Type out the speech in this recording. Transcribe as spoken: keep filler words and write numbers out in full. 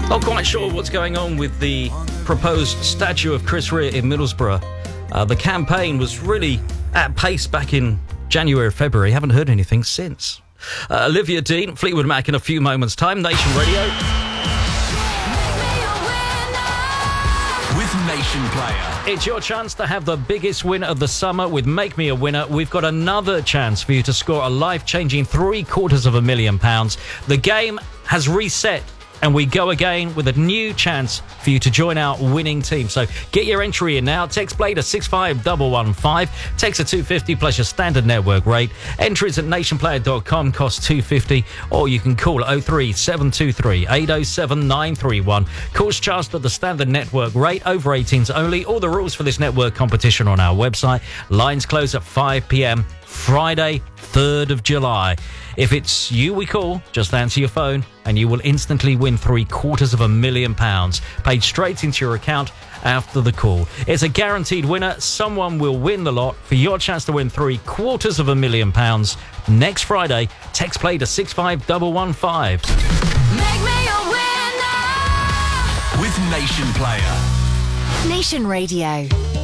Not quite sure what's going on with the proposed statue of Chris Rea in Middlesbrough. Uh, the campaign was really at pace back in January or February. Haven't heard anything since. Uh, Olivia Dean, Fleetwood Mac in a few moments' time. Nation Radio. With Nation Player. It's your chance to have the biggest win of the summer with Make Me a Winner. We've got another chance for you to score a life-changing three quarters of a million pounds. The game has reset, and we go again with a new chance for you to join our winning team. So get your entry in now. Text play to six five one one five. Text a two fifty plus your standard network rate. Entries at nation player dot com cost two fifty, or you can call oh three seven two three eight oh seven nine three one. Calls charged at the standard network rate. Over eighteens only. All the rules for this network competition on our website. Lines close at five p.m. Friday, third of July. If it's you we call, just answer your phone and you will instantly win three quarters of a million pounds paid straight into your account after the call. It's a guaranteed winner. Someone will win the lot. For your chance to win three quarters of a million pounds next Friday, text play to six five one one five. Make me a winner with Nation Player. Nation Radio.